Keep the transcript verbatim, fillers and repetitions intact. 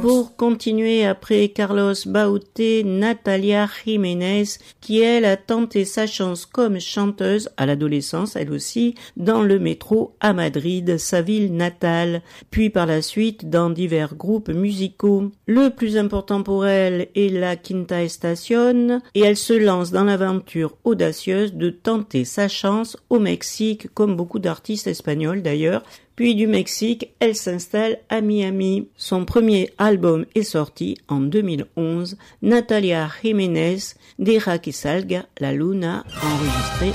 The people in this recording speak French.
Pour continuer après Carlos Baute, Natalia Jiménez, qui elle a tenté sa chance comme chanteuse à l'adolescence, elle aussi, dans le métro à Madrid, sa ville natale, puis par la suite dans divers groupes musicaux. Le plus important pour elle est la Quinta Estación et elle se lance dans l'aventure audacieuse de tenter sa chance au Mexique, comme beaucoup d'artistes espagnols d'ailleurs. Puis du Mexique, elle s'installe à Miami. Son premier album est sorti en deux mille onze, Natalia Jiménez, Deja que salga la luna, enregistré